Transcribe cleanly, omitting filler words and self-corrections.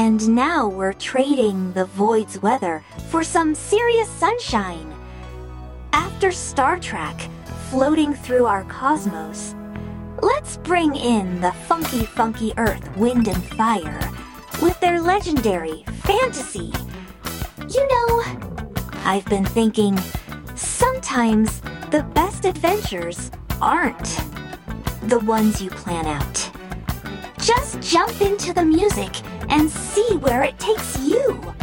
And now we're trading the void's weather for some serious sunshine. After Star Trek, floating through our cosmos, let's bring in the funky Earth, Wind and Fire with their legendary fantasy. You know, I've been thinking, sometimes the best adventures aren't the ones you plan out. Just jump into the music and see where it takes you.